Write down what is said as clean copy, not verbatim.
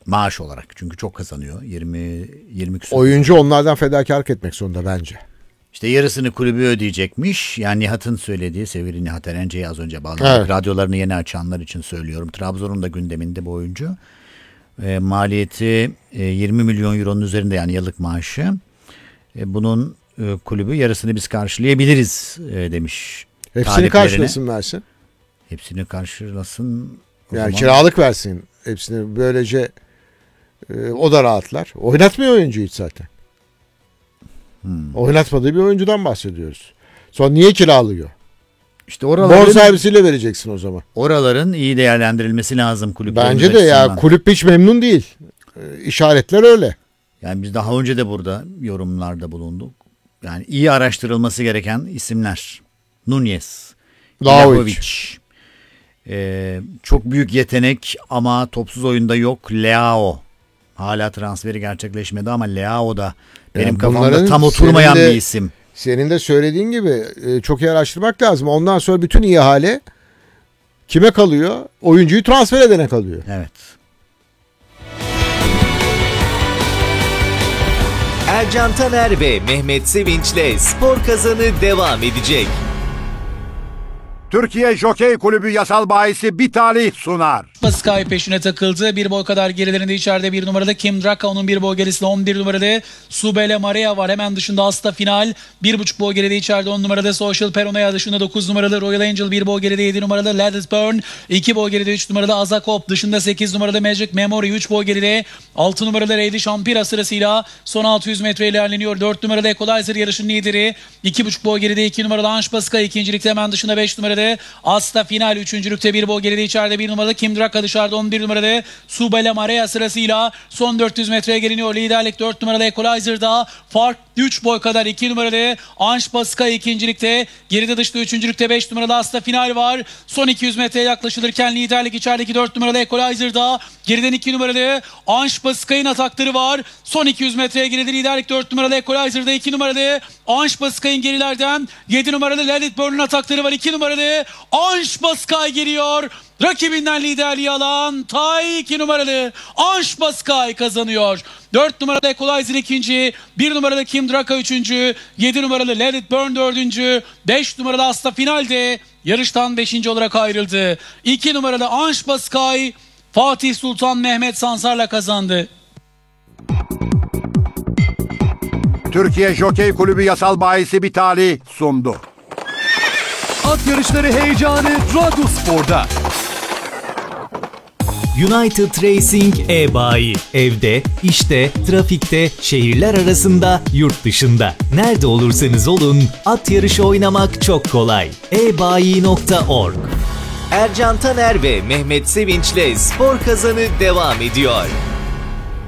Maaş olarak. Çünkü çok kazanıyor. 20 küsur. Oyuncu onlardan fedakarlık etmek zorunda bence. İşte yarısını kulübü ödeyecekmiş. Yani Nihat'ın söylediği, sevgili Nihat Erence'yi az önce bağladık. Evet. Radyolarını yeni açanlar için söylüyorum. Trabzon'un da gündeminde bu oyuncu. Maliyeti 20 milyon euronun üzerinde, yani yıllık maaşı. Bunun kulübü yarısını biz karşılayabiliriz demiş. Hepsini karşılasın versin. Hepsini karşılasın. Yani kiralık versin hepsini, böylece o da rahatlar. Oynatmıyor oyuncuyu hiç zaten. Oynatmadığı bir oyuncudan bahsediyoruz. Sonra niye kiralıyor? İşte oraların, bonservisiyle vereceksin o zaman. Oraların iyi değerlendirilmesi lazım kulüplerin. Bence de ya, kulüp hiç memnun değil. İşaretler öyle. Yani biz daha önce de burada yorumlarda bulunduk. Yani iyi araştırılması gereken isimler. Nunez, Vlahovic. Çok büyük yetenek ama topsuz oyunda yok. Leao. Hala transferi gerçekleşmedi ama Leao da benim kafamda tam oturmayan bir isim. Senin de söylediğin gibi çok iyi araştırmak lazım. Ondan sonra bütün ihale kime kalıyor? Oyuncuyu transfer edene kalıyor. Evet. Ercan Taner ve Mehmet Sevinç'le Spor Kazanı devam edecek. Türkiye Jokey Kulübü yasal bahisi bir talih sunar. Sky peşine takıldı. Bir boy kadar gerilerinde içeride bir numarada Kim Draka, onun bir boy gerisinde 11 numarada Subele Maria var. Hemen dışında Asta Final. 1,5 boy geride içeride 10 numarada Social Peronaya, dışında 9 numaralı Royal Angel, 1 boy geride 7 numarada Let It Burn, 2 boy geride 3 numarada Azakop, dışında 8 numarada Magic Memory, 3 boy geride 6 numarada Lady Shampira sırasıyla son 600 metre ilerleniyor. 4 numarada Equalizer yarışın lideri. 2,5 boy geride 2 numarada Ange Pascal, ikincilikte hemen dışında 5 numarada Asta Final, üçüncülükte 1 boy geride içeride 1 numarada Kim Draka, dışarıda 11 numarada Subele Maria sırasıyla son 400 metreye geliniyor. Liderlik 4 numarada Equalizer'da, fark 3 boy kadar 2 numarada Ange Pascal ikincilikte, geride dışta üçüncülükte 5 numarada Asta Final var. Son 200 metreye yaklaşılırken liderlik içerideki 4 numarada Equalizer'da, geriden 2 numarada Ange Pascal'in atakları var. Son 200 metreye geride liderlik 4 numarada Equalizer'da, 2 numarada Ange Pascal'in gerilerden 7 numarada Let It Burn'un atakları var. 2 numarada Ange Pascal geliyor. Rakibinden liderliği alan Tay 2 numaralı Ange Pascal kazanıyor. 4 numaralı Equalizer ikinci, 1 numaralı Kim Draka üçüncü, 7 numaralı Let It Burn dördüncü, 5 numaralı Asta Final'de yarıştan 5. olarak ayrıldı. 2 numaralı Ange Pascal Fatih Sultan Mehmet Sansar'la kazandı. Türkiye Jokey Kulübü yasal bahisi bir talih sundu. At yarışları heyecanı Radyospor'da. United Racing e-bayi. Evde, işte, trafikte, şehirler arasında, yurt dışında. Nerede olursanız olun, at yarışı oynamak çok kolay. ebayi.org. Ercan Taner ve Mehmet Sevinç'le Spor Kazanı devam ediyor.